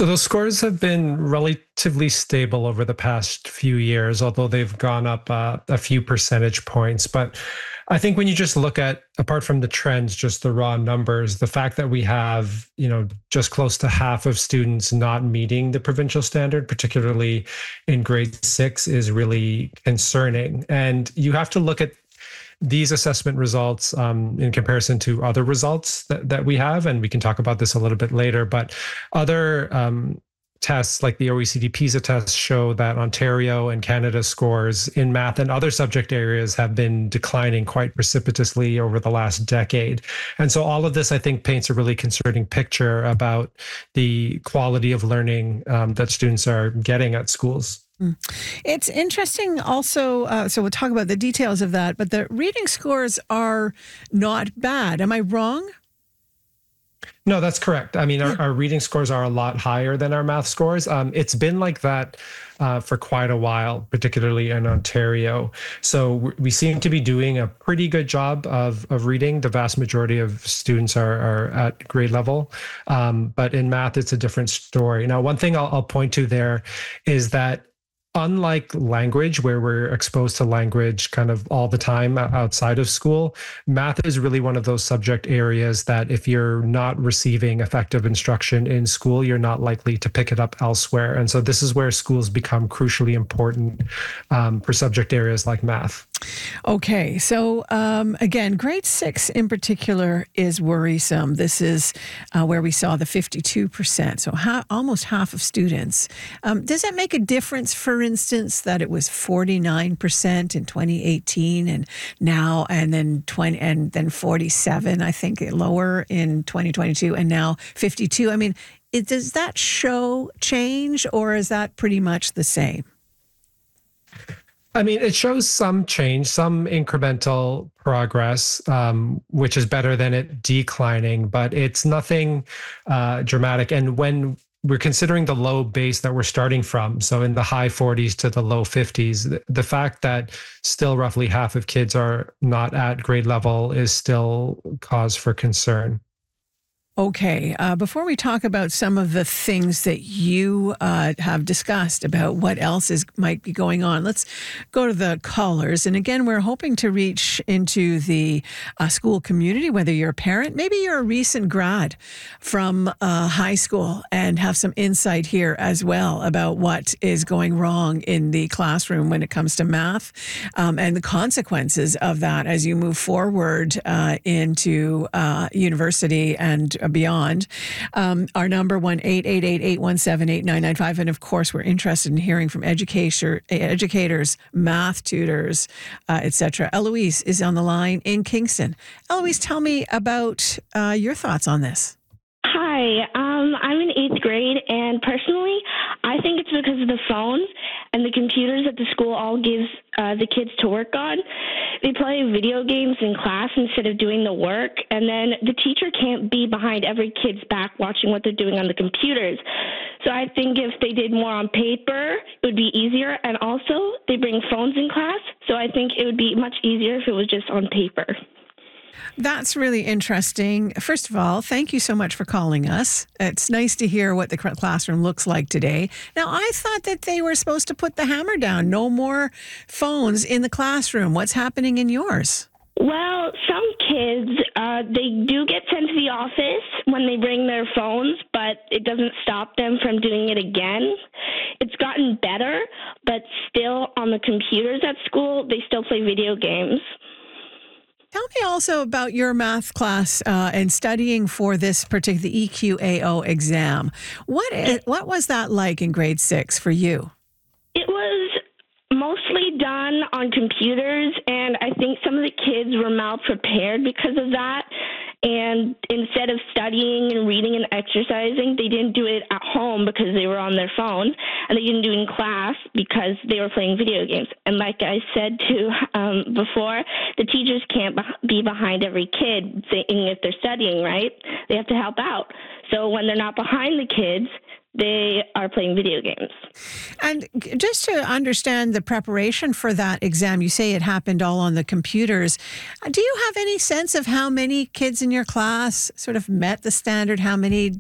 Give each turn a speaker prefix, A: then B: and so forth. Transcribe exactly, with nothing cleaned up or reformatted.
A: So those scores have been relatively stable over the past few years, although they've gone up uh, a few percentage points. But I think when you just look at, apart from the trends, just the raw numbers, the fact that we have, you know, just close to half of students not meeting the provincial standard, particularly in grade six, is really concerning. And you have to look at these assessment results um, in comparison to other results that, that we have, and we can talk about this a little bit later, but other um, tests like the O E C D PISA tests show that Ontario and Canada scores in math and other subject areas have been declining quite precipitously over the last decade. And so all of this, I think, paints a really concerning picture about the quality of learning um, that students are getting at schools.
B: It's interesting also, uh, so we'll talk about the details of that, but the reading scores are not bad. Am I wrong?
A: No, that's correct. I mean, our, our reading scores are a lot higher than our math scores. Um, it's been like that uh, for quite a while, particularly in Ontario. So we seem to be doing a pretty good job of, of reading. The vast majority of students are, are at grade level. Um, but in math, it's a different story. Now, one thing I'll, I'll point to there is that unlike language, where we're exposed to language kind of all the time outside of school, math is really one of those subject areas that if you're not receiving effective instruction in school, you're not likely to pick it up elsewhere. And so this is where schools become crucially important um, for subject areas like math.
B: Okay, so um, again, grade six in particular is worrisome. This is uh, where we saw the fifty-two percent, so ha- almost half of students. Um, does that make a difference, for instance, that it was forty-nine percent in twenty eighteen and now, and then twenty, and then forty-seven, I think, lower in twenty twenty-two, and now fifty-two? I mean, it, does that show change, or is that pretty much the same?
A: I mean, it shows some change, some incremental progress, um, which is better than it declining, but it's nothing uh, dramatic. And when we're considering the low base that we're starting from, so in the high forties to the low fifties, the, the fact that still roughly half of kids are not at grade level is still cause for concern.
B: Okay, uh, before we talk about some of the things that you uh, have discussed about what else is might be going on, let's go to the callers. And again, we're hoping to reach into the uh, school community, whether you're a parent, maybe you're a recent grad from uh, high school and have some insight here as well about what is going wrong in the classroom when it comes to math um, and the consequences of that as you move forward uh, into uh, university and beyond. Um, our number, one eight eight eight, eight one seven, eight nine nine five. And of course, we're interested in hearing from educator, educators, math tutors, uh, et cetera. Eloise is on the line in Kingston. Eloise, tell me about uh, your thoughts on this.
C: Hi, um, I'm in eighth grade, and personally, I think it's because of the phones and the computers that the school all gives uh, the kids to work on. They play video games in class instead of doing the work, and then the teacher can't be behind every kid's back watching what they're doing on the computers. So I think if they did more on paper, it would be easier, and also they bring phones in class, so I think it would be much easier if it was just on paper.
B: That's really interesting. First of all, thank you so much for calling us. It's nice to hear what the classroom looks like today. Now, I thought that they were supposed to put the hammer down. No more phones in the classroom. What's happening in yours?
C: Well, some kids, uh, they do get sent to the office when they bring their phones, but it doesn't stop them from doing it again. It's gotten better, but still on the computers at school, they still play video games.
B: Tell me also about your math class uh, and studying for this particular E Q A O exam. What is, what was that like in grade six for you?
C: It was mostly done on computers, and I think some of the kids were malprepared because of that. And instead of studying and reading and exercising, they didn't do it at home because they were on their phone, and they didn't do it in class because they were playing video games. And like I said to um, before, the teachers can't be behind every kid saying if they're studying, right? They have to help out. So when they're not behind the kids, they are playing video games.
B: And just to understand the preparation for that exam, you say it happened all on the computers. Do you have any sense of how many kids in your class sort of met the standard? How many